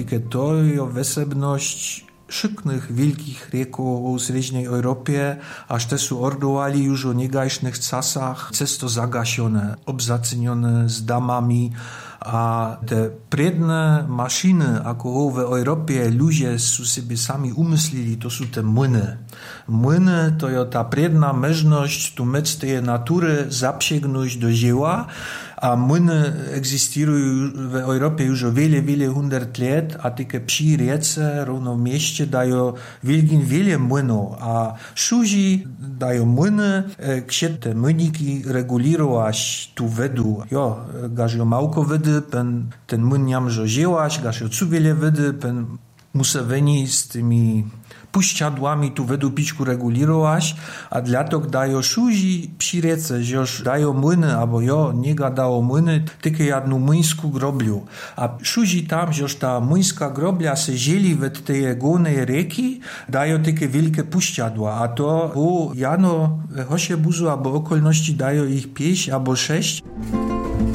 tykę to jo wesebność szyknych wielkich rieków w Srednjej Europie, aż te są ordowali już o niegajsznych czasach, cesto zagasione, obzacenione z damami, a te predne maszyny, jako w Europie ludzie są sobie sami umyslili, to są te młyny. Młyny to jest ta predna możliwość tu mec tej natury zapsięgnąć do dzieła, a młyny egzystują w Europie już o wiele hundert lat, a takie przy riece, równo w mieście, dają wiele młynów, a szuzi dają młyny, gdzie te młyniki regulirować tu wedu. Jo, gaż jo małko wedy, ten młyn jamżo dziełać, gaż jo cu wiele wedy, museweni z tymi puściadłami tu wedu pićku regulirować, a dla to dają szuzi przy riece, że już dają młyny, albo jo, nie dało młyny, tylko jedną młyńską grobliu. A szuzi tam, że już ta młyńska groblia se zieli w tej głównej rieki, dają takie wielkie puściadła, a to jano w Hosiebuzu albo okolności dają ich 5 albo 6.